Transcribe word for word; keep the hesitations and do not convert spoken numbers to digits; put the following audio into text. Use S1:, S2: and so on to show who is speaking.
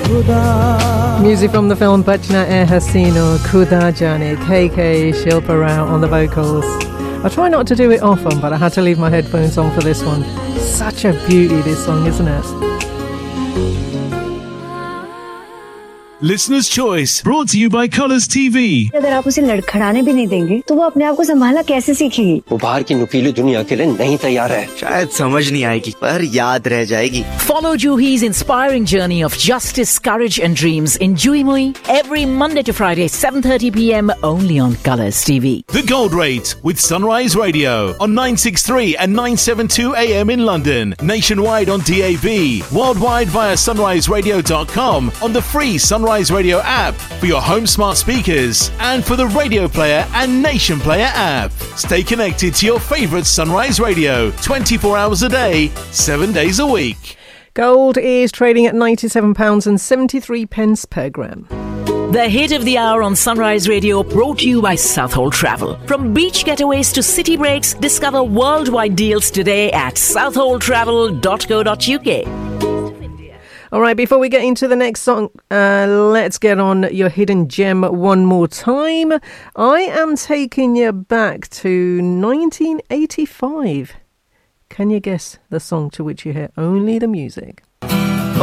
S1: Music from the film Bachna Hai Hasino, Khuda Jane, K K Shilpa Rao on the vocals. I try not to do it often, but I had to leave my headphones on for this one. Such a beauty, this song, isn't it?
S2: Listener's Choice, brought to you by Colours T V.
S3: अगर आप उसे लड़खड़ाने भी नहीं देंगे तो वो अपने आप को संभालना कैसे सीखेगी?
S4: वो बाहर की नुकीली दुनिया के लिए नहीं तैयार है।
S5: शायद समझ नहीं आएगी पर याद रह जाएगी।
S6: Follow Juhi's inspiring journey of justice, courage and dreams in Juhimui every Monday to Friday, seven thirty p.m. only on Colours T V.
S2: The Gold Rate with Sunrise Radio on nine sixty-three and nine seventy-two a m in London, nationwide on D A B, worldwide via sunrise radio dot com, on the free Sunrise Radio app for your home smart speakers and for the Radio Player and Nation Player app. Stay connected to your favourite Sunrise Radio twenty-four hours a day, seven days a week.
S1: Gold is trading at ninety-seven pounds seventy-three per gram.
S6: The hit of the hour on Sunrise Radio, brought to you by Southhold Travel. From beach getaways to city breaks, discover worldwide deals today at southhold travel dot co dot u k.
S1: All right, before we get into the next song, uh, let's get on your hidden gem one more time. I am taking you back to nineteen eighty-five. Can you guess the song to which you hear only the music?